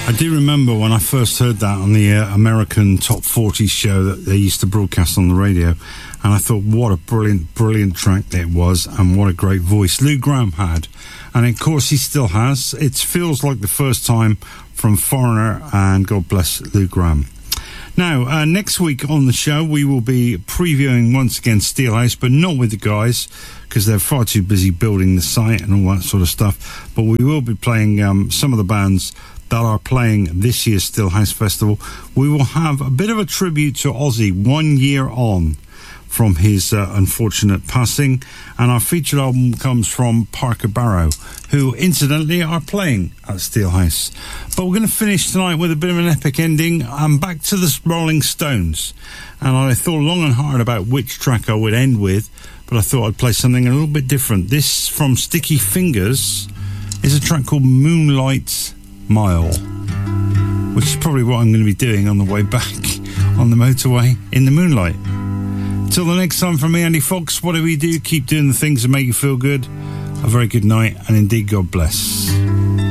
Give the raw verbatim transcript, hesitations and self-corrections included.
I do remember when I first heard that on the uh, American Top forty show that they used to broadcast on the radio, and I thought, what a brilliant, brilliant track it was, and what a great voice Lou Gramm had. And of course he still has. It feels like the first time from Foreigner, and God bless Lou Gramm. Now, uh, next week on the show, we will be previewing once again Steelhouse, but not with the guys, because they're far too busy building the site and all that sort of stuff. But we will be playing um, some of the bands that are playing this year's Steelhouse Festival. We will have a bit of a tribute to Ozzy one year on from his uh, unfortunate passing, and our featured album comes from Parker Barrow, who incidentally are playing at Steelhouse. But we're going to finish tonight with a bit of an epic ending. I'm back to the Rolling Stones, and I thought long and hard about which track I would end with, but I thought I'd play something a little bit different. This, from Sticky Fingers, is a track called Moonlight Mile, which is probably what I'm going to be doing on the way back on the motorway in the moonlight. Till the next time, from me, Andy Fox, whatever you do, keep doing the things that make you feel good. A very good night, and indeed, God bless.